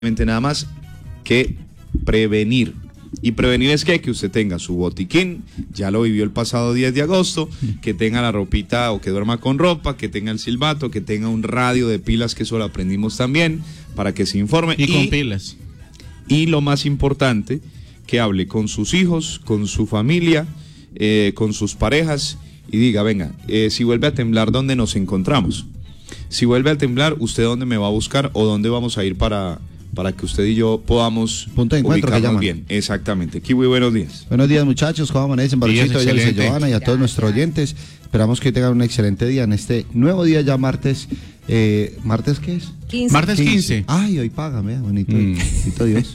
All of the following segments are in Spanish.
nada más que prevenir. Y prevenir es que usted tenga su botiquín, ya lo vivió el pasado 10 de agosto, que tenga la ropita o que duerma con ropa, que tenga el silbato, que tenga un radio de pilas, que eso lo aprendimos también, para que se informe. Y con pilas. Y lo más importante, que hable con sus hijos, con su familia, con sus parejas y diga, venga, si vuelve a temblar, ¿dónde nos encontramos? Si vuelve a temblar, ¿usted dónde me va a buscar o dónde vamos a ir para que usted y yo podamos punto de encuentro ubicarnos bien? Exactamente. Kiwi, buenos días. Buenos días, muchachos. ¿Cómo amanecen? Barocito, ella dice Johanna y a todos nuestros oyentes. Esperamos que tengan un excelente día en este nuevo día ya martes. ¿Martes qué es? 15. Martes 15. Ay, hoy pagan, vea, bonito. Bendito Dios.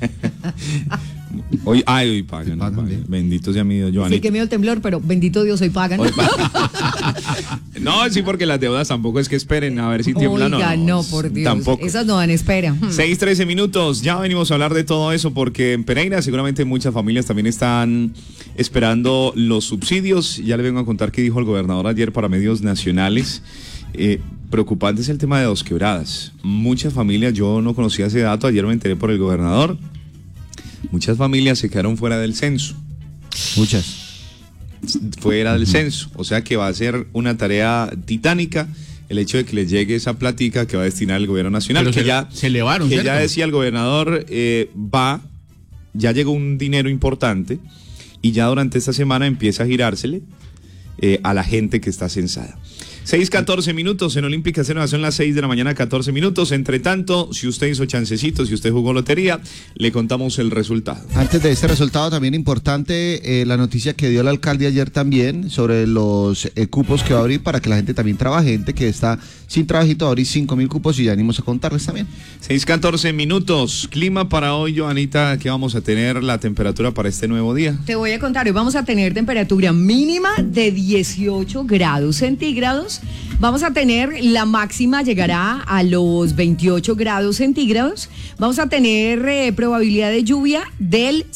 Hoy pagan. Bendito sea mi Dios, Johanna. Sí, que miedo el temblor, pero bendito Dios, hoy pagan. No, sí, porque las deudas tampoco es que esperen a ver si tiemblan. Oiga, no, por Dios. Tampoco. Esas no dan espera. 6:13 minutos. Ya venimos a hablar de todo eso porque en Pereira seguramente muchas familias también están esperando los subsidios. Ya le vengo a contar qué dijo el gobernador ayer para medios nacionales. Preocupante es el tema de Dos Quebradas. Muchas familias, yo no conocía ese dato, ayer me enteré por el gobernador. Muchas familias se quedaron fuera del censo. Muchas. Fuera del censo. O sea que va a ser una tarea titánica el hecho de que les llegue esa plática que va a destinar el gobierno nacional. Pero que se elevaron, que ¿cierto? ya decía el gobernador, ya llegó un dinero importante y ya durante esta semana empieza a girársele a la gente que está censada. 6:14 minutos en Olímpica Cero, son las 6 de la mañana, 14 minutos. Entre tanto, si usted hizo chancecitos, si usted jugó lotería, le contamos el resultado. Antes de este resultado, también importante la noticia que dio el alcalde ayer también sobre los cupos que va a abrir para que la gente también trabaje. Gente que está sin trabajito, va a abrir 5.000 cupos y ya venimos a contarles también. 6:14 minutos. Clima para hoy, Johanita, que vamos a tener la temperatura para este nuevo día. Te voy a contar, hoy vamos a tener temperatura mínima de 18 grados centígrados. Vamos a tener, la máxima llegará a los 28 grados centígrados. Vamos a tener probabilidad de lluvia del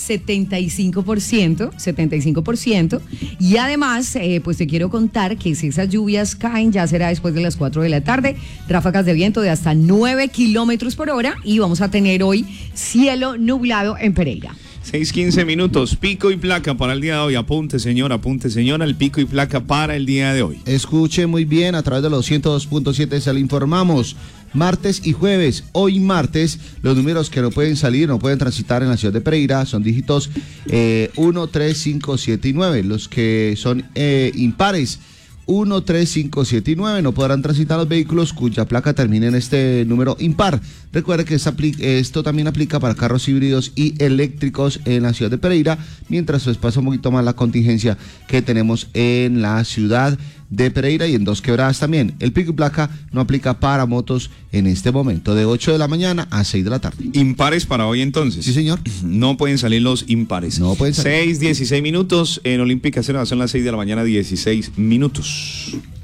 75%. Y además, pues te quiero contar que si esas lluvias caen, ya será después de las 4 de la tarde. Ráfagas de viento de hasta 9 kilómetros por hora. Y vamos a tener hoy cielo nublado en Pereira. 6:15 minutos, pico y placa para el día de hoy. Apunte señora, el pico y placa para el día de hoy. Escuche muy bien, a través de los 102.7 se le informamos. Martes y jueves, hoy martes, los números que no pueden salir, no pueden transitar en la ciudad de Pereira son dígitos 1, 3, 5, 7 y 9. Los que son impares, 1, 3, 5, 7 y 9 no podrán transitar los vehículos cuya placa termine en este número impar. Recuerde que esto también aplica para carros híbridos y eléctricos en la ciudad de Pereira, mientras pues pasa un poquito más la contingencia que tenemos en la ciudad de Pereira y en Dos Quebradas también. El pico y placa no aplica para motos en este momento, de 8 de la mañana a 6 de la tarde. ¿Impares para hoy entonces? Sí, señor. No pueden salir los impares. No pueden salir. 6:16 minutos en Olímpica Cero, son las 6 de la mañana, 16 minutos.